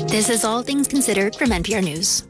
This is All Things Considered from NPR News.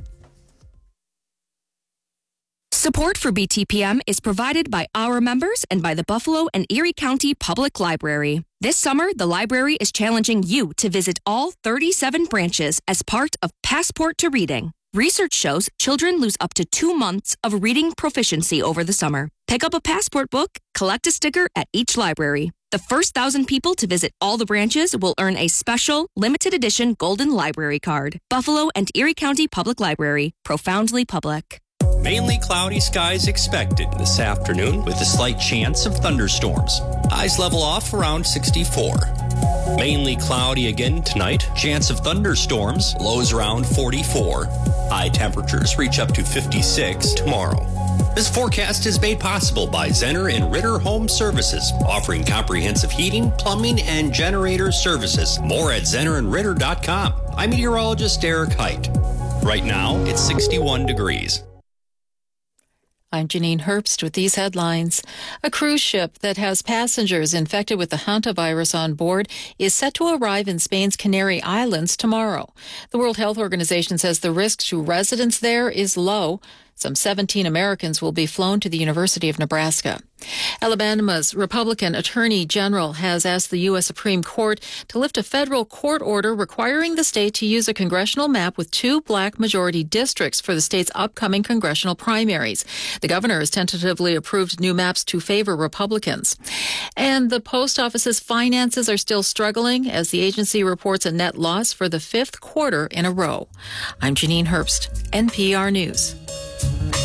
Support for BTPM is provided by our members and by the Buffalo and Erie County Public Library. This summer, the library is challenging you to visit all 37 branches as part of Passport to Reading. Research shows children lose up to 2 months of reading proficiency over the summer. Pick up a Passport book, collect a sticker at each library. The first 1,000 people to visit all the branches will earn a special, limited edition Golden Library Card. Buffalo and Erie County Public Library, profoundly public. Mainly cloudy skies expected this afternoon with a slight chance of thunderstorms. Highs level off around 64. Mainly cloudy again tonight. Chance of thunderstorms. Lows around 44. High temperatures reach up to 56 tomorrow. This forecast is made possible by Zenner and Ritter Home Services, offering comprehensive heating, plumbing, and generator services. More at ZennerandRitter.com. I'm meteorologist Derek Height. Right now, it's 61 degrees. I'm Janine Herbst with these headlines. A cruise ship that has passengers infected with the hantavirus on board is set to arrive in Spain's Canary Islands tomorrow. The World Health Organization says the risk to residents there is low. Some 17 Americans will be flown to the University of Nebraska. Alabama's Republican Attorney General has asked the U.S. Supreme Court to lift a federal court order requiring the state to use a congressional map with 2 black majority districts for the state's upcoming congressional primaries. The governor has tentatively approved new maps to favor Republicans. And the post office's finances are still struggling as the agency reports a net loss for the 5th quarter in a row. I'm Janine Herbst, NPR News.